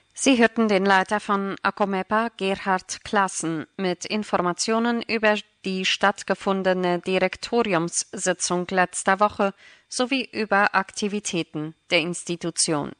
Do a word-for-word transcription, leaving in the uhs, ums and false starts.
Sie hörten den Leiter von Akomepa, Gerhard Claassen, mit Informationen über die stattgefundene Direktoriumssitzung letzter Woche sowie über Aktivitäten der Institution.